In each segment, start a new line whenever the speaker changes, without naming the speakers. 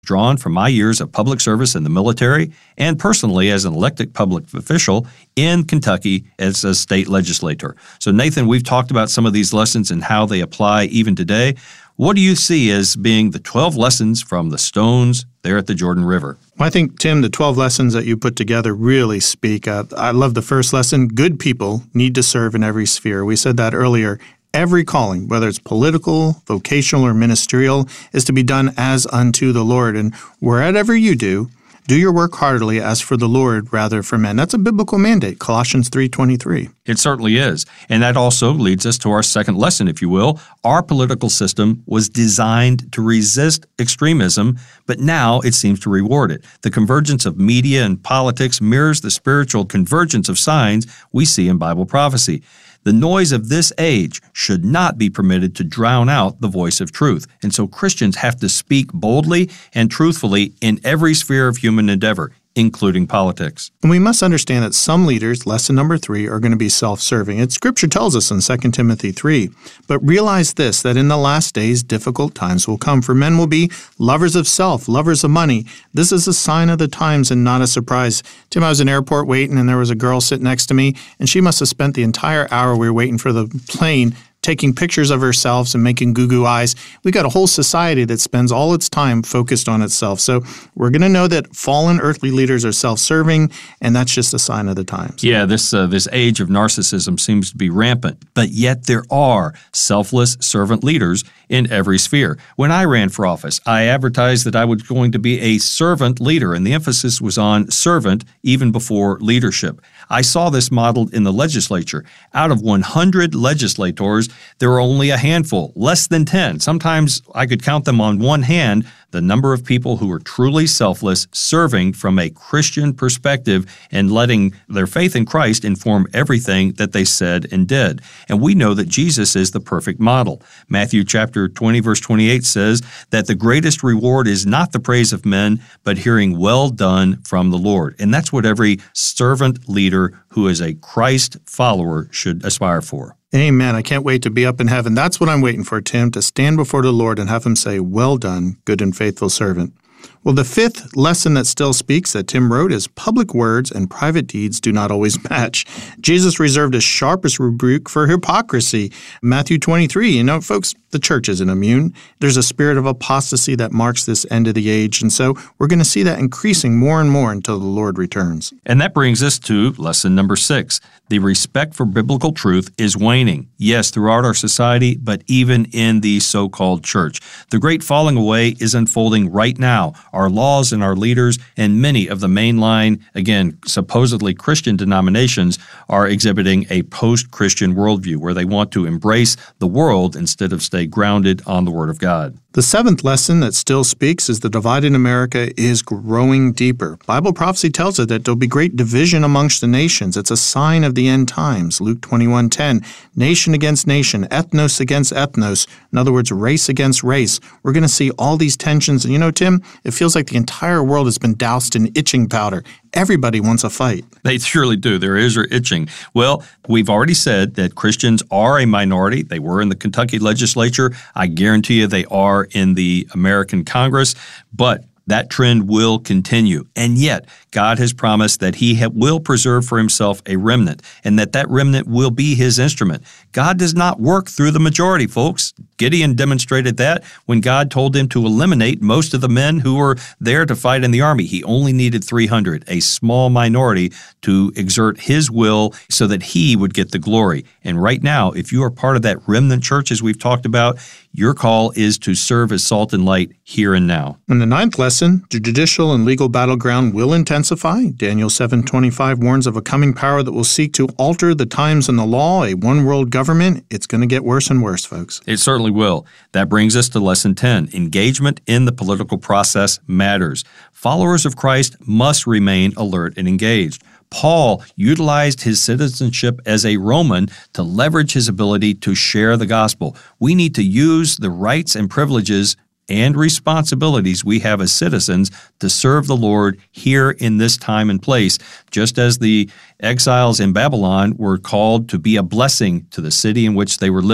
drawn from my years of public service in the military and personally as an elected public official in Kentucky as a state legislator. So, Nathan, we've talked about some of these lessons and how they apply even today. What do you see as being the 12 lessons from the stones there at the Jordan River?
Well, I think, Tim, the 12 lessons that you put together really speak. I love the first lesson. Good people need to serve in every sphere. We said that earlier. Every calling, whether it's political, vocational, or ministerial, is to be done as unto the Lord. And wherever you do your work heartily as for the Lord rather for men. That's a biblical mandate, Colossians 3:23.
It certainly is. And that also leads us to our second lesson, if you will. Our political system was designed to resist extremism, but now it seems to reward it. The convergence of media and politics mirrors the spiritual convergence of signs we see in Bible prophecy. The noise of this age should not be permitted to drown out the voice of truth. And so Christians have to speak boldly and truthfully in every sphere of human endeavor, including politics.
And we must understand that some leaders, lesson number 3, are going to be self-serving. And Scripture tells us in 2 Timothy 3. But realize this, that in the last days difficult times will come, for men will be lovers of self, lovers of money. This is a sign of the times and not a surprise. Tim, I was in an airport waiting, and there was a girl sitting next to me, and she must have spent the entire hour we were waiting for the plane taking pictures of herself and making goo-goo eyes. We got a whole society that spends all its time focused on itself. So we're going to know that fallen earthly leaders are self-serving, and that's just a sign of the times.
Yeah, this age of narcissism seems to be rampant, but yet there are selfless servant leaders in every sphere. When I ran for office, I advertised that I was going to be a servant leader, and the emphasis was on servant even before leadership. I saw this modeled in the legislature. Out of 100 legislators, there were only a handful, less than 10. Sometimes I could count them on one hand, the number of people who were truly selfless, serving from a Christian perspective and letting their faith in Christ inform everything that they said and did. And we know that Jesus is the perfect model. Matthew chapter 20, verse 28 says that the greatest reward is not the praise of men, but hearing well done from the Lord. And that's what every servant leader who is a Christ follower should aspire for.
Amen. I can't wait to be up in heaven. That's what I'm waiting for, Tim, to stand before the Lord and have him say, "Well done, good and faithful servant." Well, the fifth lesson that still speaks that Tim wrote is public words and private deeds do not always match. Jesus reserved his sharpest rebuke for hypocrisy. Matthew 23, folks, the church isn't immune. There's a spirit of apostasy that marks this end of the age, and so we're going to see that increasing more and more until the Lord returns.
And that brings us to lesson number 6. The respect for biblical truth is waning. Yes, throughout our society, but even in the so-called church. The great falling away is unfolding right now. Our laws and our leaders and many of the mainline, again, supposedly Christian denominations are exhibiting a post-Christian worldview where they want to embrace the world instead of stay grounded on the Word of God.
The seventh lesson that still speaks is the divide in America is growing deeper. Bible prophecy tells us that there'll be great division amongst the nations. It's a sign of the end times. Luke 21:10, nation against nation, ethnos against ethnos. In other words, race against race. We're going to see all these tensions. And Tim, it feels like the entire world has been doused in itching powder. Everybody wants a fight.
They surely do. Their ears are itching. Well, we've already said that Christians are a minority. They were in the Kentucky legislature. I guarantee you they are in the American Congress. But that trend will continue. And yet, God has promised that He will preserve for Himself a remnant, and that remnant will be His instrument. God does not work through the majority, folks. Gideon demonstrated that when God told him to eliminate most of the men who were there to fight in the army. He only needed 300, a small minority, to exert His will so that He would get the glory. And right now, if you are part of that remnant church, as we've talked about, your call is to serve as salt and light here and now.
In the ninth lesson, the judicial and legal battleground will intensify. Daniel 7:25 warns of a coming power that will seek to alter the times and the law, a one-world government. It's going to get worse and worse, folks.
It certainly will. That brings us to lesson 10. Engagement in the political process matters. Followers of Christ must remain alert and engaged. Paul utilized his citizenship as a Roman to leverage his ability to share the gospel. We need to use the rights and privileges and responsibilities we have as citizens to serve the Lord here in this time and place, just as the exiles in Babylon were called to be a blessing to the city in which they were living.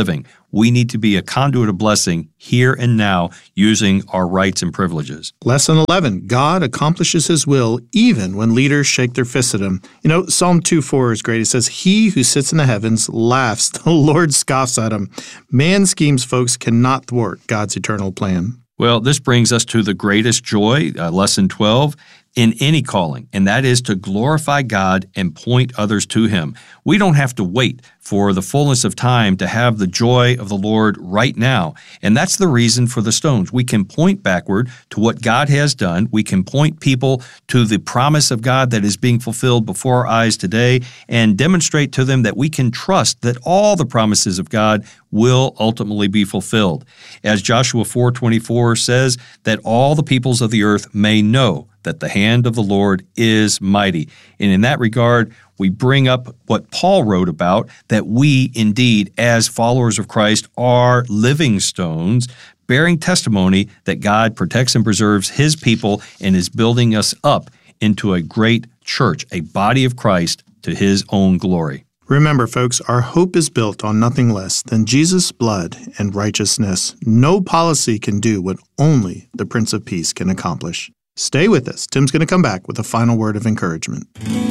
we need to be a conduit of blessing here and now using our rights and privileges.
Lesson 11, God accomplishes his will even when leaders shake their fists at him. Psalm 2:4 is great. It says, "He who sits in the heavens laughs, the Lord scoffs at him." Man's schemes, folks, cannot thwart God's eternal plan.
Well, this brings us to the greatest joy, lesson 12, in any calling, and that is to glorify God and point others to him. We don't have to wait for the fullness of time to have the joy of the Lord right now, and that's the reason for the stones. We can point backward to what God has done. We can point people to the promise of God that is being fulfilled before our eyes today and demonstrate to them that we can trust that all the promises of God will ultimately be fulfilled. As Joshua 4:24 says, that all the peoples of the earth may know that the hand of the Lord is mighty. And in that regard, we bring up what Paul wrote about, that we indeed, as followers of Christ, are living stones, bearing testimony that God protects and preserves his people and is building us up into a great church, a body of Christ to his own glory.
Remember, folks, our hope is built on nothing less than Jesus' blood and righteousness. No policy can do what only the Prince of Peace can accomplish. Stay with us. Tim's going to come back with a final word of encouragement.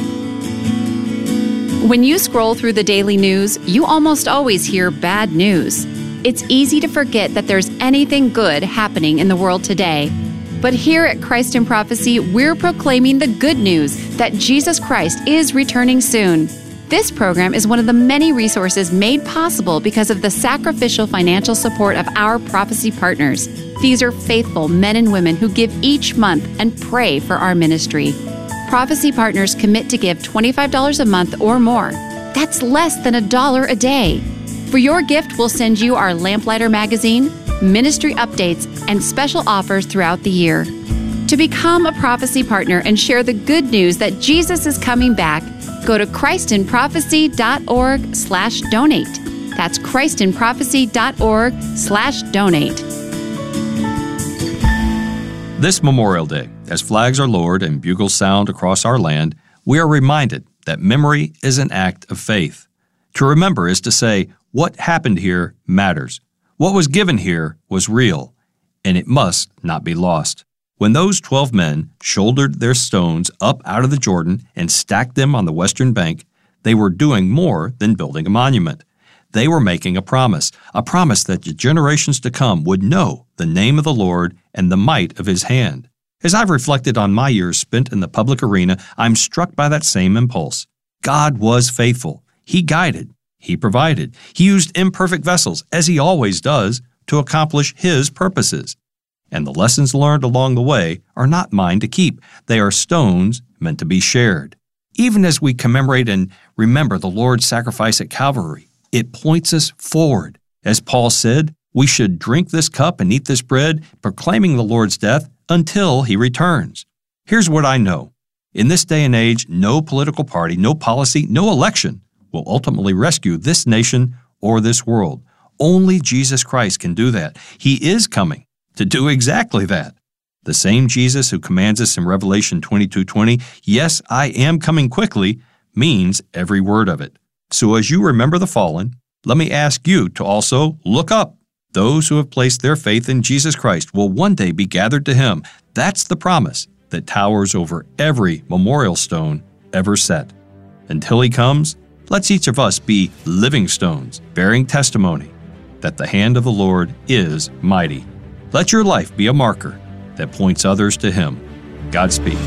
When you scroll through the daily news, you almost always hear bad news. It's easy to forget that there's anything good happening in the world today. But here at Christ in Prophecy, we're proclaiming the good news that Jesus Christ is returning soon. This program is one of the many resources made possible because of the sacrificial financial support of our prophecy partners. These are faithful men and women who give each month and pray for our ministry. Prophecy partners commit to give $25 a month or more. That's less than $1 a day. For your gift, we'll send you our Lamplighter magazine, ministry updates, and special offers throughout the year. To become a prophecy partner and share the good news that Jesus is coming back, go to christinprophecy.org/donate. That's christinprophecy.org/donate.
This Memorial Day, as flags are lowered and bugles sound across our land, we are reminded that memory is an act of faith. To remember is to say, what happened here matters. What was given here was real, and it must not be lost. When those 12 men shouldered their stones up out of the Jordan and stacked them on the western bank, they were doing more than building a monument. They were making a promise that the generations to come would know the name of the Lord and the might of his hand. As I've reflected on my years spent in the public arena, I'm struck by that same impulse. God was faithful. He guided. He provided. He used imperfect vessels, as he always does, to accomplish his purposes. And the lessons learned along the way are not mine to keep. They are stones meant to be shared. Even as we commemorate and remember the Lord's sacrifice at Calvary, it points us forward. As Paul said, we should drink this cup and eat this bread, proclaiming the Lord's death until he returns. Here's what I know. In this day and age, no political party, no policy, no election will ultimately rescue this nation or this world. Only Jesus Christ can do that. He is coming to do exactly that. The same Jesus who commands us in Revelation 22:20, "Yes, I am coming quickly," means every word of it. So as you remember the fallen, let me ask you to also look up. Those who have placed their faith in Jesus Christ will one day be gathered to him. That's the promise that towers over every memorial stone ever set. Until he comes, let's each of us be living stones, bearing testimony that the hand of the Lord is mighty. Let your life be a marker that points others to him. Godspeed.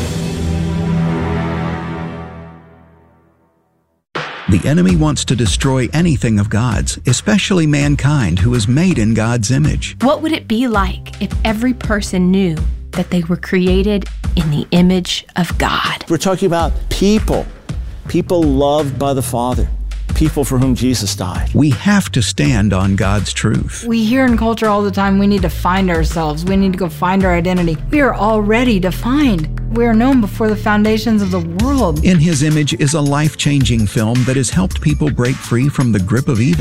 The enemy wants to destroy anything of God's, especially mankind who is made in God's image.
What would it be like if every person knew that they were created in the image of God?
We're talking about people loved by the Father, people for whom Jesus died.
We have to stand on God's truth.
We hear in culture all the time, we need to find ourselves. We need to go find our identity. We are already defined. We are known before the foundations of the world.
In His Image is a life-changing film that has helped people break free from the grip of evil.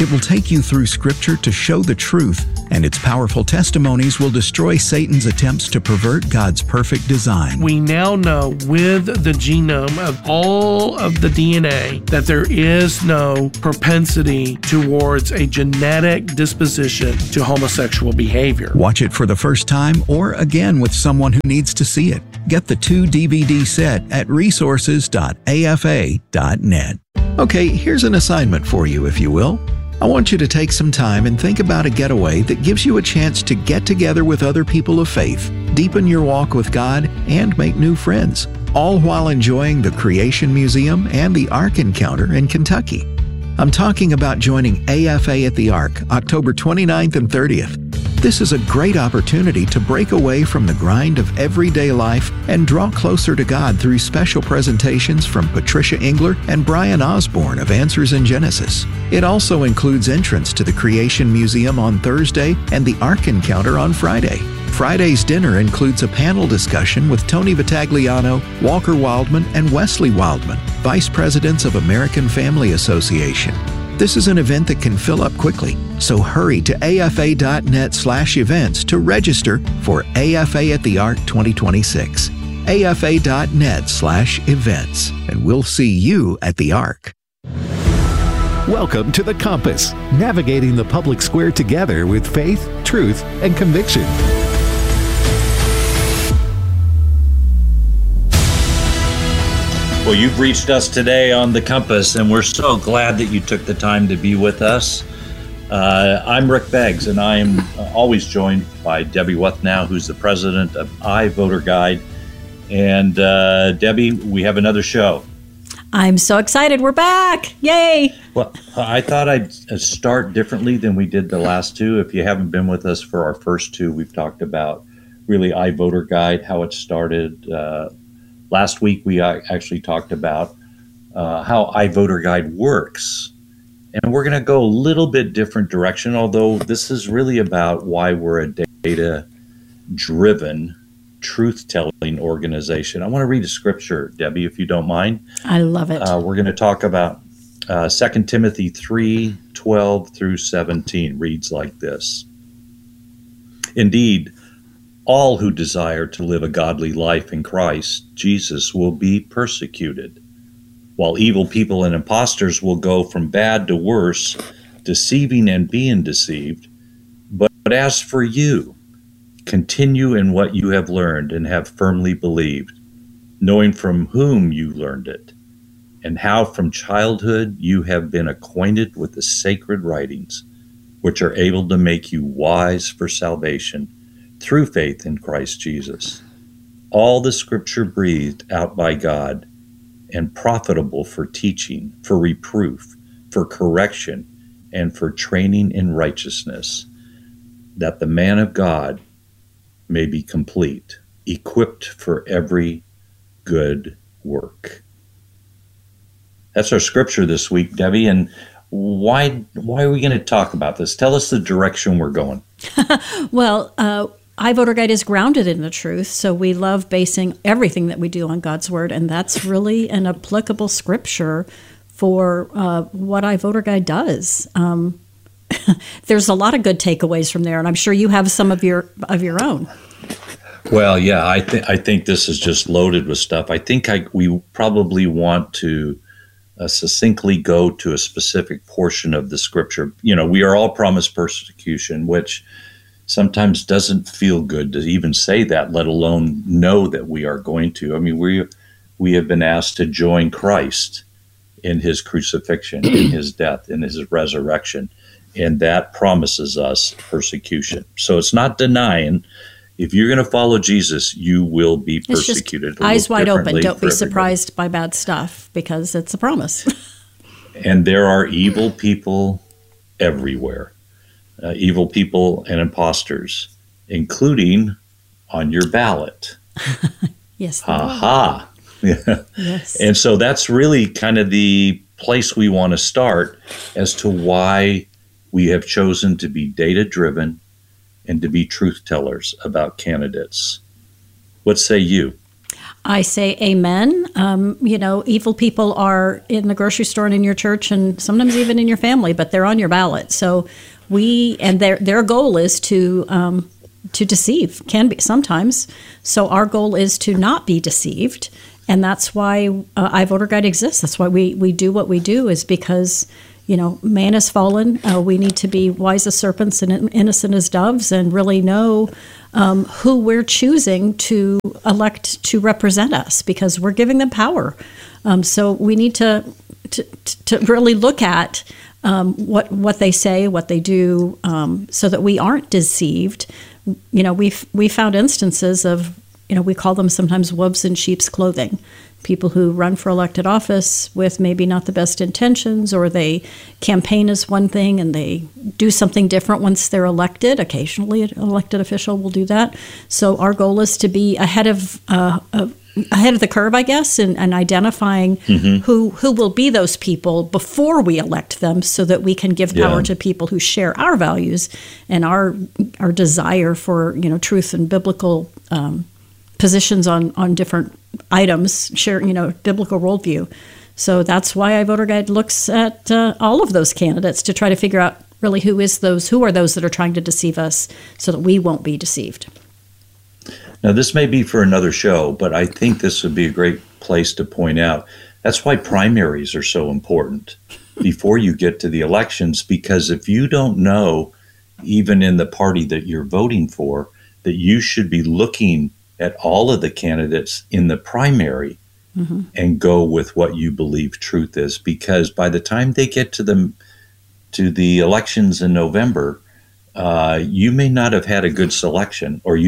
It will take you through Scripture to show the truth, and its powerful testimonies will destroy Satan's attempts to pervert God's perfect design.
We now know with the genome of all of the DNA that there is no propensity towards a genetic disposition to homosexual behavior.
Watch it for the first time or again with someone who needs to see it. Get the 2-DVD set at resources.afa.net. Okay, here's an assignment for you, if you will. I want you to take some time and think about a getaway that gives you a chance to get together with other people of faith, deepen your walk with God, and make new friends, all while enjoying the Creation Museum and the Ark Encounter in Kentucky. I'm talking about joining AFA at the Ark, October 29th and 30th. This is a great opportunity to break away from the grind of everyday life and draw closer to God through special presentations from Patricia Engler and Brian Osborne of Answers in Genesis. It also includes entrance to the Creation Museum on Thursday and the Ark Encounter on Friday. Friday's dinner includes a panel discussion with Tony Vitagliano, Walker Wildman, and Wesley Wildman, Vice Presidents of American Family Association. This is an event that can fill up quickly, so hurry to afa.net/events to register for AFA at the Ark 2026. afa.net/events, and we'll see you at the Ark.
Welcome to The Compass, navigating the public square together with faith, truth, and conviction.
Well, you've reached us today on The Compass, and we're so glad that you took the time to be with us. I'm Rick Beggs, and I am always joined by Debbie Wuthnow, who's the president of iVoterGuide. And Debbie, we have another show.
I'm so excited. We're back. Yay.
Well, I thought I'd start differently than we did the last two. If you haven't been with us for our first two, we've talked about really iVoterGuide, how it started. Last week, we actually talked about how iVoterGuide works. And we're going to go a little bit different direction, although this is really about why we're a data-driven, truth-telling organization. I want to read a scripture, Debbie, if you don't mind.
I love it.
We're going to talk about 2 Timothy 3:12 through 17 reads like this. Indeed, all who desire to live a godly life in Christ Jesus will be persecuted, while evil people and impostors will go from bad to worse, deceiving and being deceived. But as for you, continue in what you have learned and have firmly believed, knowing from whom you learned it, and how from childhood you have been acquainted with the sacred writings, which are able to make you wise for salvation through faith in Christ Jesus. All the scripture breathed out by God and profitable for teaching, for reproof, for correction, and for training in righteousness, that the man of God may be complete, equipped for every good work. That's our scripture this week, Debbie. And why are we going to talk about this? Tell us the direction we're going.
Well, iVoterGuide is grounded in the truth, so we love basing everything that we do on God's Word, and that's really an applicable scripture for what iVoterGuide does. There's a lot of good takeaways from there, and I'm sure you have some of your own.
Well, yeah, I think this is just loaded with stuff. I think we probably want to succinctly go to a specific portion of the scripture. You know, we are all promised persecution, which sometimes doesn't feel good to even say that, let alone know that we are going to. I mean, we have been asked to join Christ in his crucifixion, in his death, in his resurrection, and that promises us persecution. So it's not denying, if you're going to follow Jesus, you will be persecuted.
It's just eyes wide open. Don't be surprised by bad stuff, because it's a promise.
And there are evil people everywhere. Evil people and imposters, including on your ballot.
Yes.
Ha. Yeah.
Yes.
And so that's really kind of the place we want to start as to why we have chosen to be data-driven and to be truth tellers about candidates. What say you?
I say amen. Evil people are in the grocery store and in your church and sometimes even in your family, but they're on your ballot. So their goal is to deceive, can be sometimes. So our goal is to not be deceived. And that's why iVoterGuide exists. That's why we do what we do, is because, man has fallen. We need to be wise as serpents and innocent as doves and really know who we're choosing to elect to represent us, because we're giving them power. So we need to really look at what they say, what they do, so that we aren't deceived. We found instances of, we call them sometimes wolves in sheep's clothing. People who run for elected office with maybe not the best intentions, or they campaign as one thing and they do something different once they're elected. Occasionally, an elected official will do that. So our goal is to be ahead of the curve, I guess, and identifying who will be those people before we elect them, so that we can give power to people who share our values and our desire for truth and biblical positions on different items, share biblical worldview. So that's why iVoterGuide looks at all of those candidates to try to figure out really who are those that are trying to deceive us, so that we won't be deceived.
Now, this may be for another show, but I think this would be a great place to point out. That's why primaries are so important before you get to the elections, because if you don't know, even in the party that you're voting for, that you should be looking at all of the candidates in the primary and go with what you believe truth is, because by the time they get to the elections in November, you may not have had a good selection, or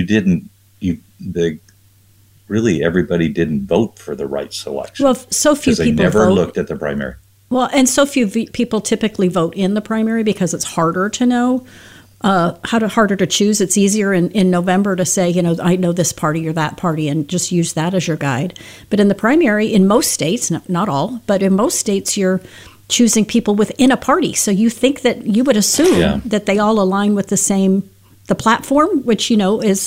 really everybody didn't vote for the right selection.
Well, so few people
they never
vote.
looked at the primary.
Well, and so few people typically vote in the primary because it's harder to know. Harder to choose. It's easier in November to say, I know this party or that party, and just use that as your guide. But in the primary, in most states, not all, but in most states, you're choosing people within a party. So you think that you would assume that they all align with the platform, which, is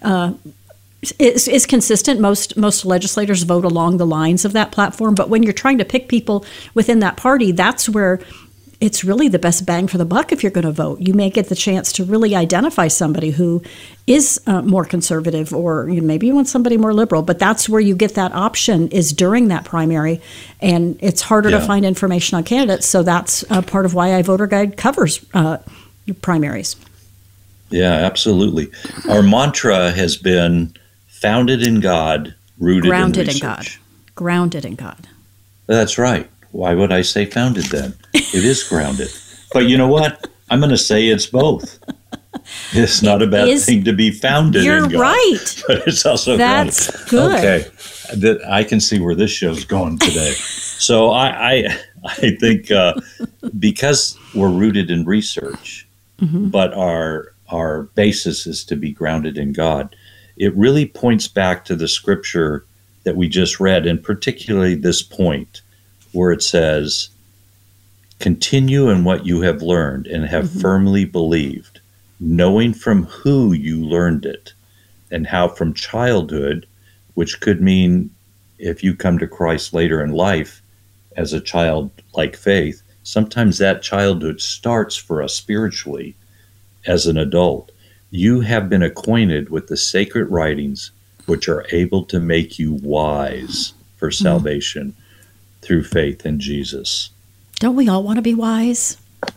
consistent. Most legislators vote along the lines of that platform. But when you're trying to pick people within that party, that's where it's really the best bang for the buck. If you're going to vote, you may get the chance to really identify somebody who is more conservative, or maybe you want somebody more liberal, but that's where you get that option, is during that primary. And it's harder to find information on candidates. So that's part of why iVoterGuide covers primaries.
Yeah, absolutely. Our mantra has been founded in God, rooted
grounded
in research.
in God. Grounded in God.
That's right. Why would I say founded then? It is grounded. But you know what? I'm going to say it's both. It's not a bad thing to be founded in God.
You're right.
But it's also
That's
grounded.
good.
Okay. I can see where this show's going today. So I think because we're rooted in research, but our basis is to be grounded in God, it really points back to the scripture that we just read, and particularly this point where it says, continue in what you have learned and have firmly believed, knowing from who you learned it, and how from childhood, which could mean if you come to Christ later in life as a childlike faith, sometimes that childhood starts for us spiritually as an adult. You have been acquainted with the sacred writings, which are able to make you wise for salvation through faith in Jesus.
Don't we all want to be wise?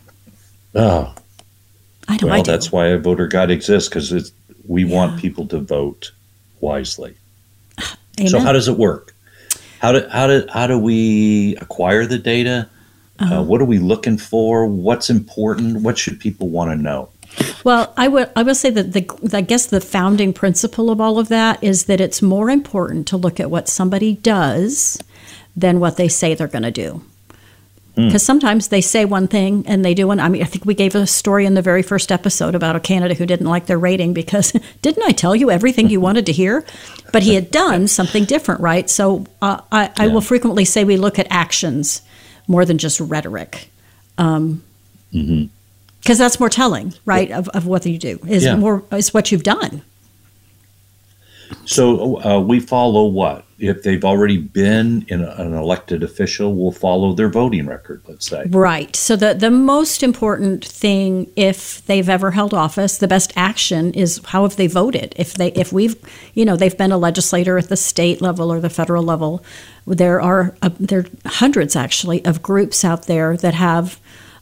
Oh,
I know.
well, that's why iVoterGuide exists, because we want people to vote wisely.
Amen.
So how does it work? How do we acquire the data? What are we looking for? What's important? What should people want to know?
Well, I will say that I guess the founding principle of all of that is that it's more important to look at what somebody does than what they say they're going to do. Because sometimes they say one thing and they do one. I mean, I think we gave a story in the very first episode about a candidate who didn't like their rating because, didn't I tell you everything you wanted to hear? But he had done something different, right? So I will frequently say we look at actions more than just rhetoric. Because that's more telling, right, of what you do, is what you've done.
So we follow what? If they've already been in an elected official, we'll follow their voting record, let's say.
Right. So the most important thing, if they've ever held office, the best action is how have they voted? If they've been a legislator at the state level or the federal level, there are hundreds actually of groups out there that have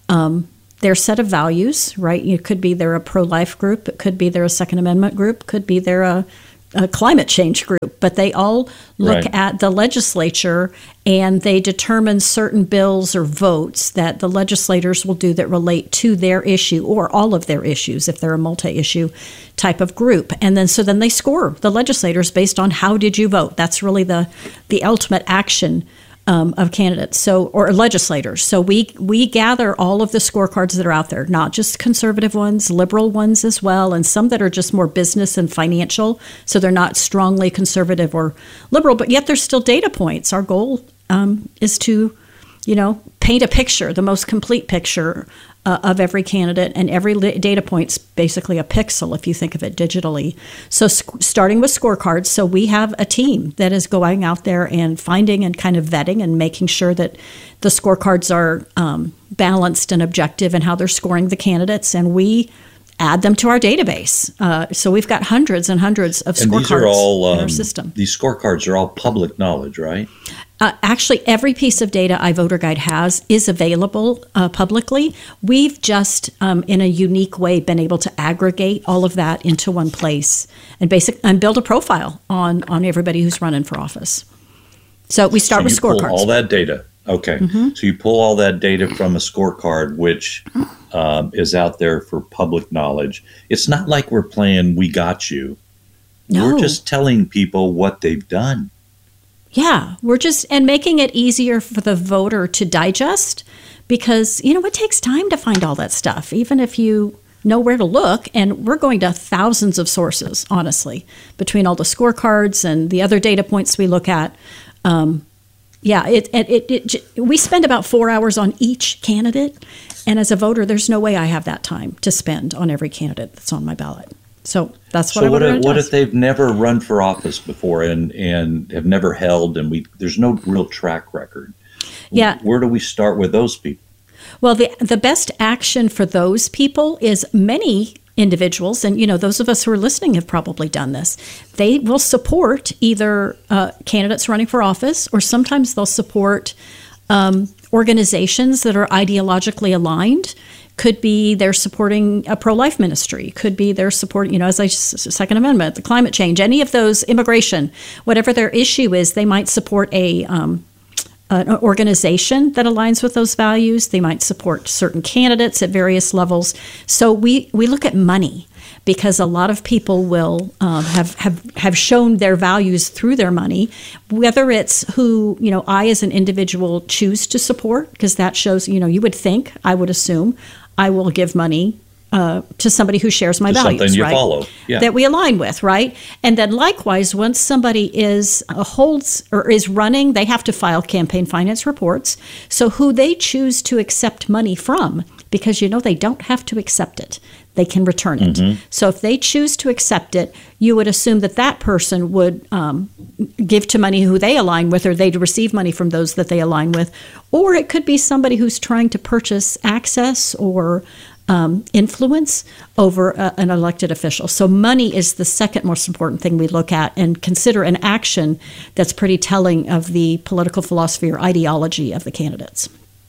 their set of values, right? It could be they're a pro-life group, it could be they're a Second Amendment group, could be they're a climate change group, but they all look at the legislature and they determine certain bills or votes that the legislators will do that relate to their issue or all of their issues if they're a multi-issue type of group. And then they score the legislators based on how did you vote. That's really the ultimate action of candidates, or legislators. So we gather all of the scorecards that are out there, not just conservative ones, liberal ones as well, and some that are just more business and financial. So they're not strongly conservative or liberal, but yet there's still data points. Our goal is to, paint a picture, the most complete picture of every candidate, and every data point's basically a pixel if you think of it digitally. So starting with scorecards, so we have a team that is going out there and finding and kind of vetting and making sure that the scorecards are balanced and objective in how they're scoring the candidates, and we add them to our database. So we've got hundreds and hundreds of scorecards in our system.
These scorecards are all public knowledge, right?
Actually, every piece of data iVoterGuide has is available publicly. We've just, in a unique way, been able to aggregate all of that into one place and build a profile on everybody who's running for office. So we start with scorecards.
Pull all that data. Okay. Mm-hmm. So you pull all that data from a scorecard, which is out there for public knowledge. It's not like we're playing We Got You. No. We're just telling people what they've done.
Yeah, we're just making it easier for the voter to digest, because it takes time to find all that stuff, even if you know where to look. And we're going to thousands of sources, honestly, between all the scorecards and the other data points we look at. We spend about 4 hours on each candidate, and as a voter, there's no way I have that time to spend on every candidate that's on my ballot. So that's what
what if they've never run for office before and have never held, and there's no real track record?
Yeah.
Where do we start with those people?
Well, the best action for those people is many individuals, and those of us who are listening have probably done this. They will support either candidates running for office, or sometimes they'll support organizations that are ideologically aligned. Could be they're supporting a pro-life ministry. Could be they're supporting, Second Amendment, the climate change, any of those, immigration, whatever their issue is. They might support an organization that aligns with those values. They might support certain candidates at various levels. So we look at money, because a lot of people will have shown their values through their money, whether it's who I as an individual choose to support, because that shows you would think, I would assume, I will give money to somebody who shares my values,
something you
right?
Follow, yeah.
That we align with, right? And then likewise, once somebody is running, they have to file campaign finance reports. So who they choose to accept money from, because they don't have to accept it. They can return it. Mm-hmm. So if they choose to accept it, you would assume that person would give to money who they align with, or they'd receive money from those that they align with. Or it could be somebody who's trying to purchase access or influence over an elected official. So money is the second most important thing we look at and consider an action that's pretty telling of the political philosophy or ideology of the candidates.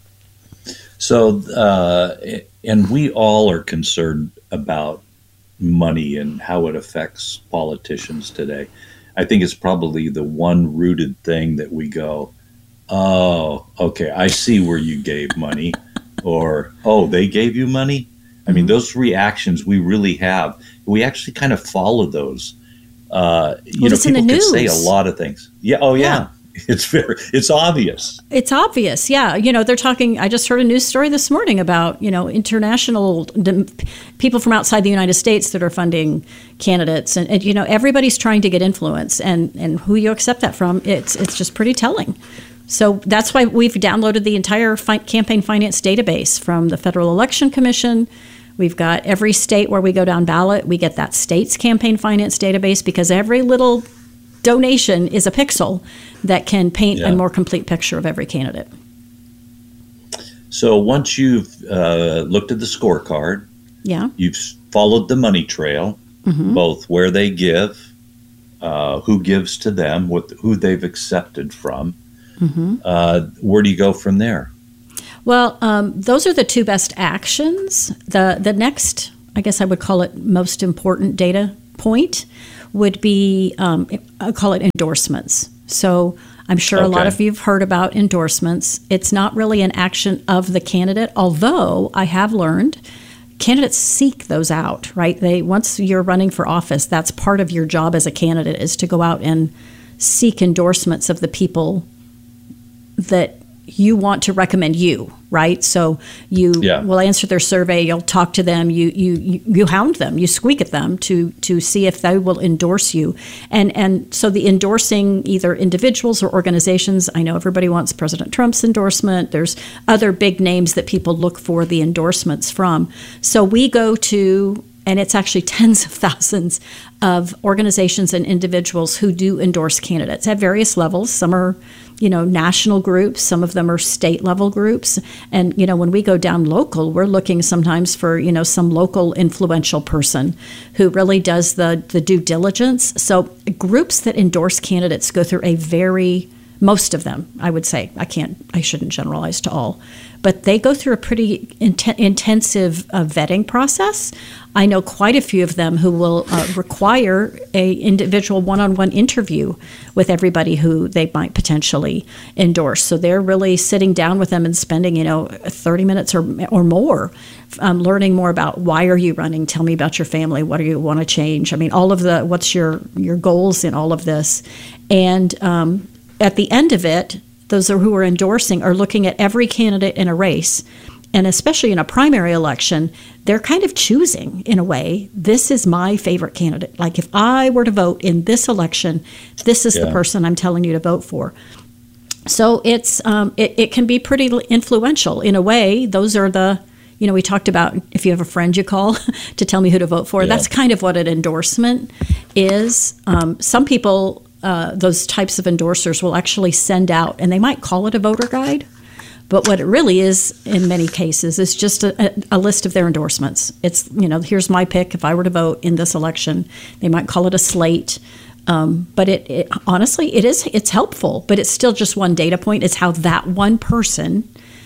So, and we all are concerned about money and how it affects politicians today. I think it's probably the one rooted thing that we go, oh, okay, I see where you gave money, or, oh, they gave you money? I mean, those reactions we really have. We actually kind of follow those. People can say a lot of things. Yeah. Oh, yeah. It's obvious.
It's obvious. Yeah. They're talking, I just heard a news story this morning about, international people from outside the United States that are funding candidates. And everybody's trying to get influence, and who you accept that from, it's just pretty telling. So that's why we've downloaded the entire campaign finance database from the Federal Election Commission, We've got every state where we go down ballot, we get that state's campaign finance database, because every little donation is a pixel that can paint a more complete picture of every candidate.
So once you've looked at the scorecard, you've followed the money trail, both where they give, who gives to them, who they've accepted from. Where do you go from there?
Well, those are the two best actions. The next, I guess I would call it most important data point, would be, I call it endorsements. So I'm sure a lot of you have heard about endorsements. It's not really an action of the candidate, although I have learned candidates seek those out, right? Once you're running for office, that's part of your job as a candidate, is to go out and seek endorsements of the people that you want to recommend you, right? So you will answer their survey, you'll talk to them, you hound them, you squeak at them to see if they will endorse you. And so the endorsing either individuals or organizations, I know everybody wants President Trump's endorsement. There's other big names that people look for the endorsements from. So we go to, and it's actually tens of thousands of organizations and individuals who do endorse candidates at various levels. Some are, national groups. Some of them are state level groups. And, when we go down local, we're looking sometimes for, some local influential person who really does the due diligence. So groups that endorse candidates go through most of them, I would say, I shouldn't generalize to all, but they go through a pretty intensive vetting process. I know quite a few of them who will require a individual one-on-one interview with everybody who they might potentially endorse. So they're really sitting down with them and spending, 30 minutes or more learning more about why are you running? Tell me about your family. What do you want to change? I mean, all of what's your goals in all of this? And at the end of it, those who are endorsing are looking at every candidate in a race, and especially in a primary election, they're kind of choosing, in a way, this is my favorite candidate. Like, if I were to vote in this election, this is the person I'm telling you to vote for. So it's it can be pretty influential in a way. Those are we talked about, if you have a friend you call to tell me who to vote for. That's kind of what an endorsement is. Some people, those types of endorsers will actually send out, and they might call it a voter guide, but what it really is in many cases is just a list of their endorsements. It's, here's my pick if I were to vote in this election. They might call it a slate, but it honestly, it's helpful, but it's still just one data point. It's how that one person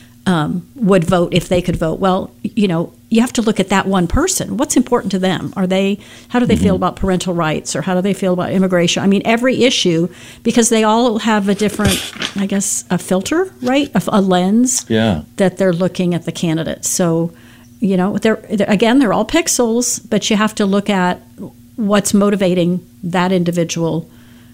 would vote if they could vote. Well, you have to look at that one person. What's important to them? How do they feel about parental rights, or how do they feel about immigration? I mean, every issue, because they all have a different, I guess, a filter, right? A lens that they're looking at the candidate. So, they're all pixels, but you have to look at what's motivating that individual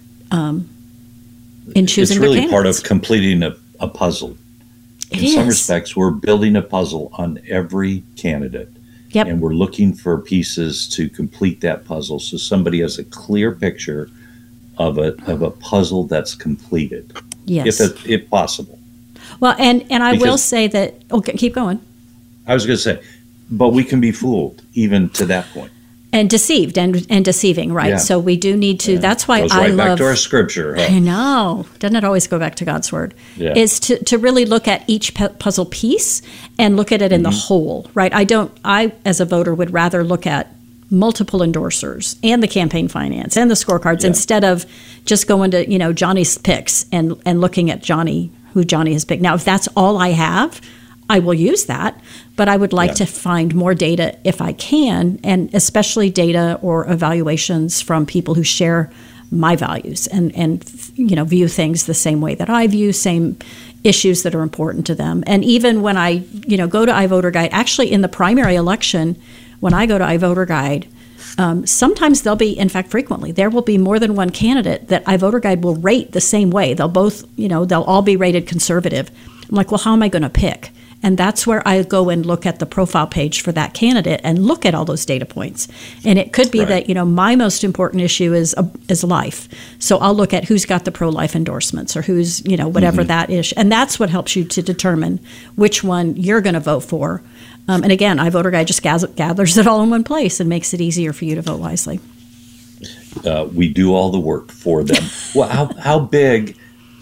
in choosing their candidates.
It's really part of completing a puzzle. In some respects, we're building a puzzle on every candidate.
Yep.
And we're looking for pieces to complete that puzzle, so somebody has a clear picture of a puzzle that's completed.
Yes.
If possible.
Well, and I will say that, okay, keep going.
I was going to say, but we can be fooled even to that point.
And deceived and deceiving, right? Yeah. So we do need to, that's why
I love. Goes right back to our scripture. Huh?
I know. Doesn't it always go back to God's word?
Yeah.
Is to really look at each puzzle piece and look at it in the whole, right? I, as a voter, would rather look at multiple endorsers and the campaign finance and the scorecards instead of just going to, Johnny's picks and looking at who Johnny has picked. Now, if that's all I have, I will use that, but I would like to find more data if I can, and especially data or evaluations from people who share my values and view things the same way that I view, same issues that are important to them. And even when I, go to iVoter Guide, actually in the primary election, when I go to iVoter Guide, sometimes there'll be, in fact, frequently, there will be more than one candidate that iVoter Guide will rate the same way. They'll both, they'll all be rated conservative. I'm like, well, how am I going to pick? And that's where I go and look at the profile page for that candidate and look at all those data points. And it could be that, my most important issue is life. So I'll look at who's got the pro-life endorsements or who's, whatever that is. And that's what helps you to determine which one you're going to vote for. And again, iVoter Guide just gathers it all in one place and makes it easier for you to vote wisely.
We do all the work for them. Well, how big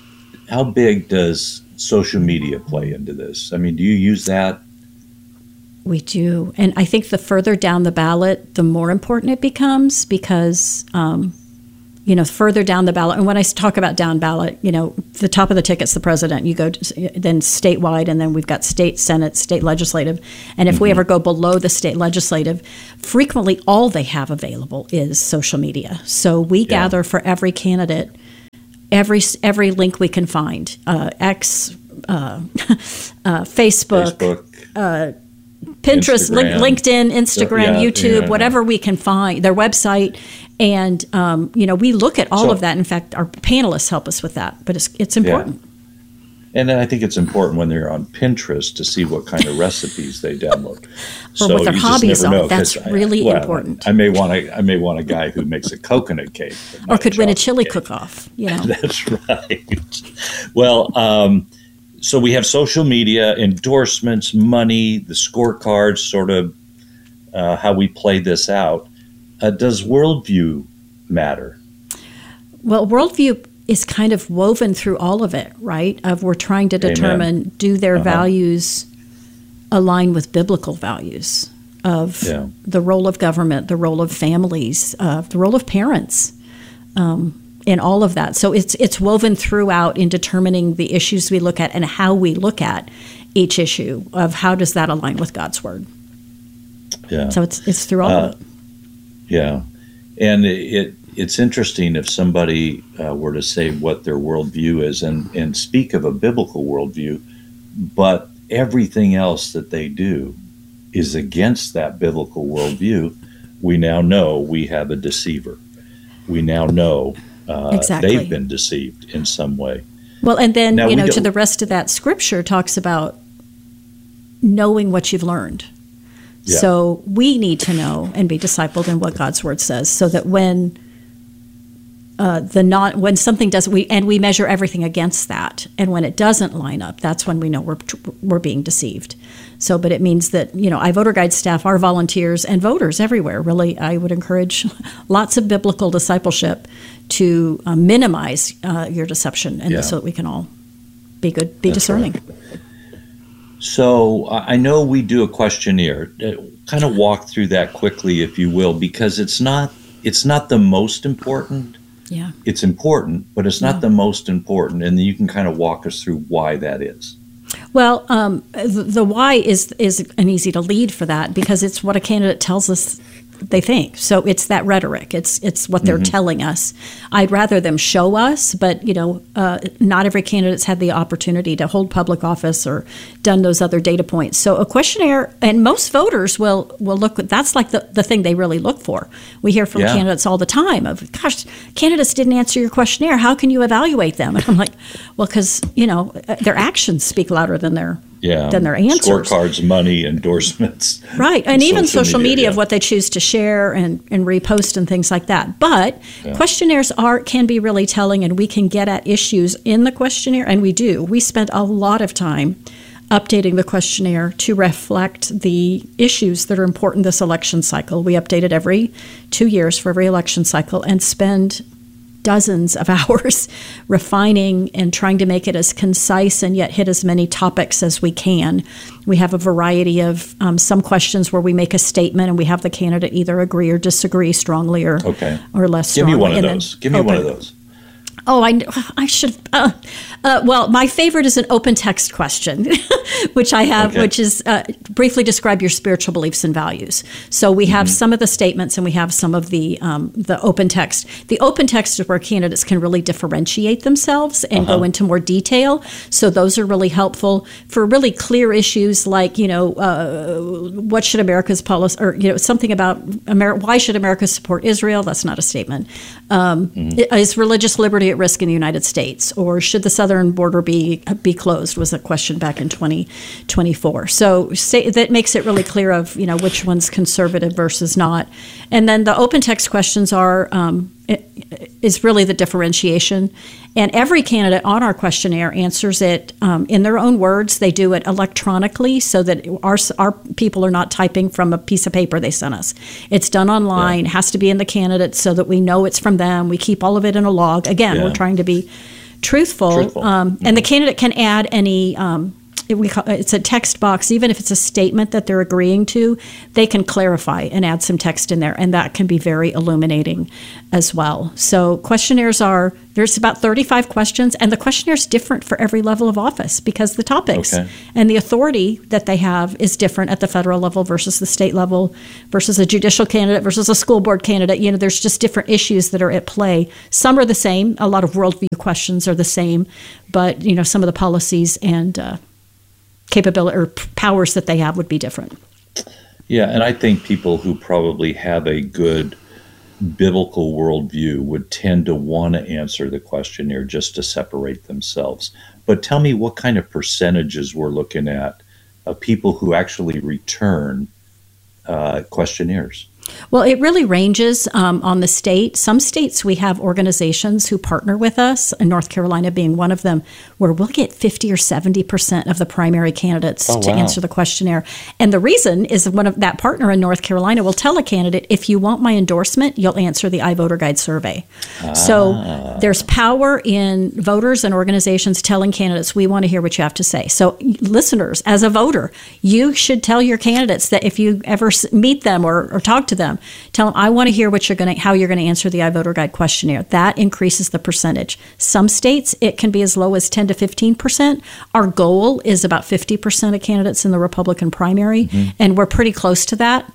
does social media play into this? I mean, do you use that?
We do. And I think the further down the ballot, the more important it becomes because, further down the ballot. And when I talk about down ballot, the top of the ticket's the president. You go then statewide, and then we've got state Senate, state legislative. And if we ever go below the state legislative, frequently all they have available is social media. So we gather for every candidate every link we can find. X, Facebook. Pinterest, LinkedIn, Instagram, YouTube, whatever we can find, their website. And, we look at all of that. In fact, our panelists help us with that, but it's important.
Yeah. And I think it's important when they're on Pinterest to see what kind of recipes they download.
Or what their hobbies are. That's really important.
I may want a guy who makes a coconut cake.
Or could win a chili cook-off.
That's right. Well, so we have social media, endorsements, money, the scorecards, sort of how we play this out. Does worldview matter? Well,
worldview is kind of woven through all of it, right? We're trying to determine, do their values align with biblical values of the role of government, the role of families, the role of parents, and all of that. So it's woven throughout in determining the issues we look at and how we look at each issue of how does that align with God's word.
Yeah.
So it's through all of it.
Yeah. And it's interesting if somebody were to say what their worldview is and speak of a biblical worldview, but everything else that they do is against that biblical worldview. We now know we have a deceiver. We now know
exactly.
They've been deceived in some way.
Well, and then, to the rest of that scripture talks about knowing what you've learned. Yeah. So we need to know and be discipled in what God's word says so that when something doesn't, we measure everything against that. And when it doesn't line up, that's when we know we're being deceived. So, but it means that, iVoter Guide staff, our volunteers and voters everywhere, really, I would encourage lots of biblical discipleship to minimize your deception and so that we can all be discerning.
Right. So I know we do a questionnaire. Kind of walk through that quickly, if you will, because it's not the most important.
Yeah,
it's important, but it's not the most important, and you can kind of walk us through why that is.
Well, the why is an easy to lead for that because it's what a candidate tells us they think. So it's that rhetoric. It's what they're telling us. I'd rather them show us, but not every candidate's had the opportunity to hold public office or done those other data points. So a questionnaire, and most voters will look. That's like the thing they really look for. We hear from candidates all the time of, "Gosh, candidates didn't answer your questionnaire. How can you evaluate them?" And I'm like, well, because their actions speak louder than their answers.
Scorecards, money, endorsements.
Right. And even social media of what they choose to share and repost and things like that. But questionnaires can be really telling, and we can get at issues in the questionnaire, and we do. We spent a lot of time updating the questionnaire to reflect the issues that are important this election cycle. We update it every 2 years for every election cycle and spend dozens of hours refining and trying to make it as concise and yet hit as many topics as we can. We have a variety of some questions where we make a statement and we have the candidate either agree or disagree strongly or less strongly.
Give me one of those. Give me one of those.
Oh, I should. Well, my favorite is an open text question, which I have, which is briefly describe your spiritual beliefs and values. So we have some of the statements and we have some of the open text. The open text is where candidates can really differentiate themselves and go into more detail. So those are really helpful for really clear issues like, what should America's policy, or, something about why should America support Israel? That's not a statement. Is religious liberty at risk in the United States, or should the southern border be closed? Was a question back in 2024. So that makes it really clear of which one's conservative versus not. And then the open text questions are is really the differentiation. And every candidate on our questionnaire answers it in their own words. They do it electronically so that our people are not typing from a piece of paper they sent us. It's done online. It has to be in the candidate so that we know it's from them. We keep all of it in a log. Again, we're trying to be truthful. And the candidate can add any it's a text box. Even if it's a statement that they're agreeing to, they can clarify and add some text in there, and that can be very illuminating as well. So there's about 35 questions, and the questionnaire is different for every level of office because the topics and the authority that they have is different at the federal level versus the state level versus a judicial candidate versus a school board candidate. There's just different issues that are at play. Some are the same. A lot of worldview questions are the same, but some of the policies and capability or powers that they have would be different.
Yeah, and I think people who probably have a good biblical worldview would tend to want to answer the questionnaire just to separate themselves. But tell me what kind of percentages we're looking at of people who actually return questionnaires.
Well, it really ranges on the state. Some states we have organizations who partner with us, and North Carolina being one of them, where we'll get 50 or 70% of the primary candidates to answer the questionnaire. And the reason is that partner in North Carolina will tell a candidate, if you want my endorsement, you'll answer the iVoterGuide survey. So there's power in voters and organizations telling candidates, we want to hear what you have to say. So listeners, as a voter, you should tell your candidates that if you ever meet them or talk to them, tell them, I want to hear how you're going to answer the iVoterGuide questionnaire. That increases the percentage. Some states, it can be as low as 10 to 15%. Our goal is about 50% of candidates in the Republican primary, and we're pretty close to that.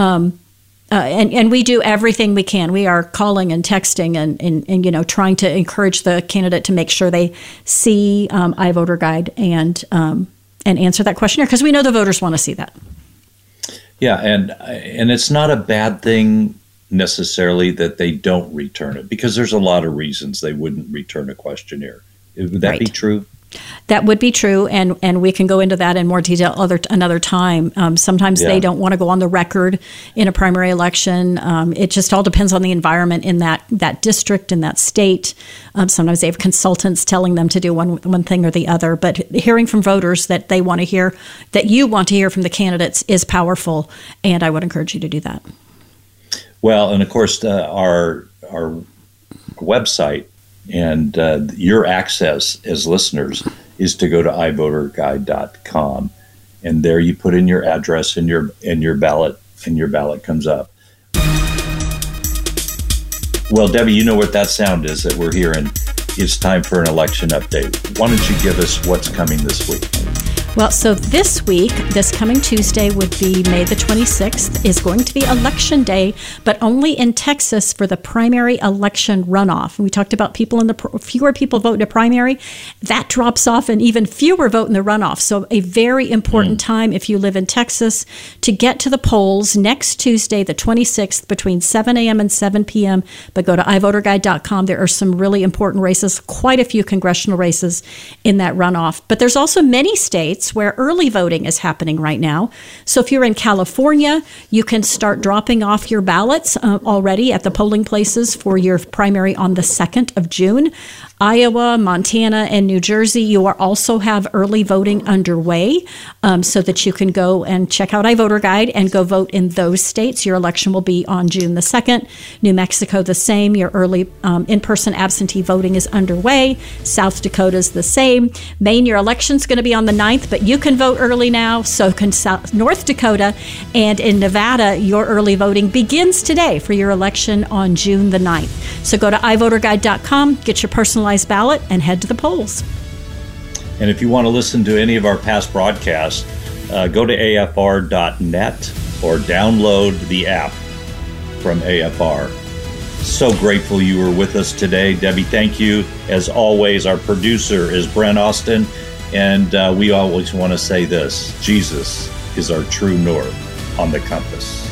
And we do everything we can. We are calling and texting and trying to encourage the candidate to make sure they see iVoterGuide and answer that questionnaire, because we know the voters want to see that.
Yeah, and it's not a bad thing necessarily that they don't return it, because there's a lot of reasons they wouldn't return a questionnaire. Would that be true?
That would be true, and we can go into that in more detail another time. Sometimes they don't want to go on the record in a primary election. It just all depends on the environment in that district, in that state. Sometimes they have consultants telling them to do one thing or the other. But hearing from voters that they want to hear, that you want to hear from the candidates, is powerful, and I would encourage you to do that.
Well, and of course, our website and your access as listeners is to go to iVoterGuide.com, and there you put in your address and your ballot, and your ballot comes up. Well, Debbie, you know what that sound is that we're hearing. It's time for an election update. Why don't you give us what's coming this week?
Well, so this week, this coming Tuesday would be May the 26th, is going to be Election Day, but only in Texas for the primary election runoff. And we talked about fewer people vote in a primary. That drops off, and even fewer vote in the runoff. So a very important time if you live in Texas to get to the polls next Tuesday, the 26th, between 7 a.m. and 7 p.m. But go to iVoterGuide.com. There are some really important races, quite a few congressional races in that runoff. But there's also many states where early voting is happening right now. So if you're in California, you can start dropping off your ballots already at the polling places for your primary on the 2nd of June. Iowa, Montana, and New Jersey, you also have early voting underway so that you can go and check out iVoterGuide and go vote in those states. Your election will be on June the 2nd. New Mexico, the same. Your early in-person absentee voting is underway. South Dakota is the same. Maine, your election's going to be on the 9th, but you can vote early now. So can North Dakota. And in Nevada, your early voting begins today for your election on June the 9th. So go to iVoterGuide.com, get your personalized ballot, and head to the polls.
And if you want to listen to any of our past broadcasts, go to afr.net or download the app from AFR. So grateful you were with us today. Debbie, thank you. As always, our producer is Brent Austin, and we always want to say this: Jesus is our true north on the compass.